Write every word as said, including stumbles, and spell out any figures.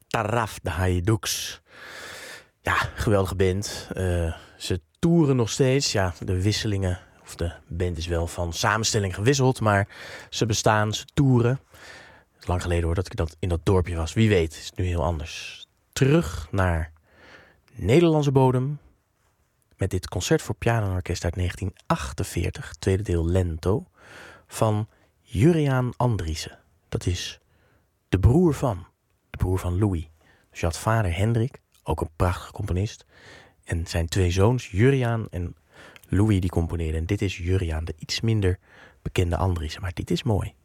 Taraf de Hajduk. Ja, geweldige band. Uh, ze toeren nog steeds. Ja, de wisselingen, of de band is wel van samenstelling gewisseld, maar ze bestaan, ze toeren. Het is lang geleden hoor dat ik dat in dat dorpje was. Wie weet, is het nu heel anders. Terug naar Nederlandse bodem met dit concert voor piano en orkest uit negentien achtenveertig, tweede deel Lento, van Juriaan Andriessen. Dat is de broer van, de broer van Louis. Dus je had vader Hendrik, ook een prachtige componist, en zijn twee zoons Juriaan en Louis die componeerden. En dit is Juriaan, de iets minder bekende Andriessen, maar dit is mooi.